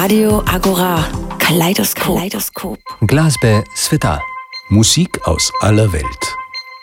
Radio Agora. Kaleidoskop. Glasbe Sveta. Musik aus aller Welt.